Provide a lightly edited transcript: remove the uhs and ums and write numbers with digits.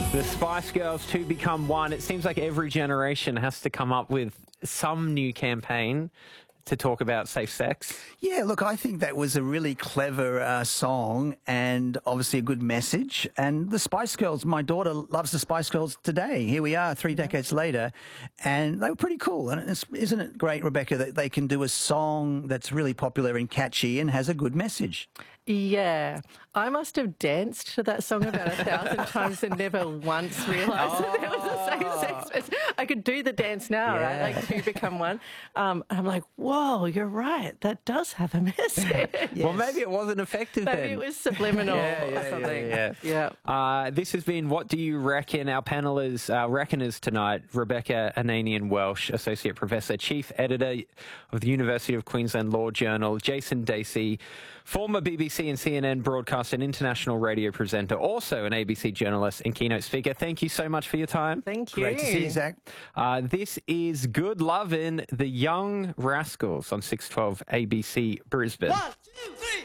The Spice Girls to become one. It seems like every generation has to come up with some new campaign to talk about safe sex. Yeah, look, I think that was a really clever song and obviously a good message. And the Spice Girls, my daughter loves the Spice Girls today. Here we are 3 decades later, and they were pretty cool. And isn't it great, Rebecca, that they can do a song that's really popular and catchy and has a good message? Yeah, I must have danced to that song about 1,000 times and never once realised that there was a safe sex message. I could do the dance now, right? Like to become one. I'm like, whoa, you're right. That does have a message. Yes. Well, maybe it wasn't effective then. Maybe it was subliminal or something. Yeah. This has been What Do You Reckon? Our panelers, reckoners tonight, Rebecca Ananian-Welsh, Associate Professor, Chief Editor of the University of Queensland Law Journal, Jason Dacey, former BBC and CNN broadcaster and international radio presenter, also an ABC journalist and keynote speaker. Thank you so much for your time. Thank you. Great to see you, Zach. This is Good Lovin', the Young Rascals on 612 ABC Brisbane. 1, 2, 3.